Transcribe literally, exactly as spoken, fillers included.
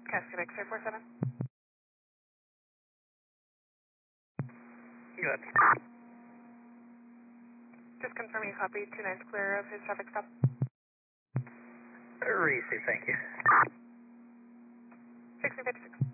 Cascade X-ray four seven. Good. Just confirming a copy, two nine's clear of his traffic stop. Receive, thank you. sixteen fifty-six.